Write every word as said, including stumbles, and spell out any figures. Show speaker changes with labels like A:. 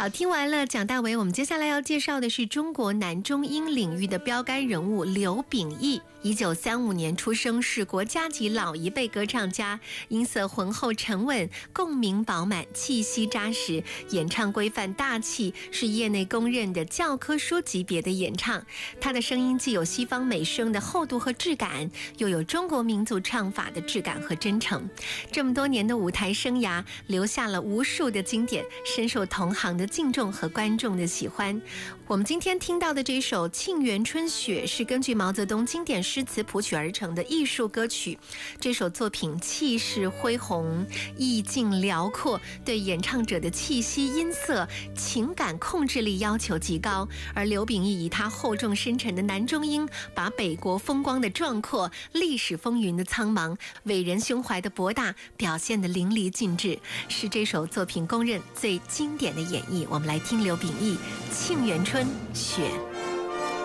A: 好，听完了蒋大为，我们接下来要介绍的是中国男中音领域的标杆人物刘秉义。一九三五年出生，是国家级老一辈歌唱家，音色浑厚沉稳，共鸣饱满，气息扎实，演唱规范大气，是业内公认的教科书级别的演唱。他的声音既有西方美声的厚度和质感，又有中国民族唱法的质感和真诚。这么多年的舞台生涯，留下了无数的经典，深受同行的敬重和观众的喜欢。我们今天听到的这首《沁园春·雪》是根据毛泽东经典诗词谱曲而成的艺术歌曲。这首作品气势恢宏，意境辽阔，对演唱者的气息、音色、情感控制力要求极高。而刘秉义以他厚重深沉的男中音，把北国风光的壮阔、历史风云的苍茫、伟人胸怀的博大表现得淋漓尽致，是这首作品公认最经典的演绎。我们来听刘秉义《沁园春·雪》。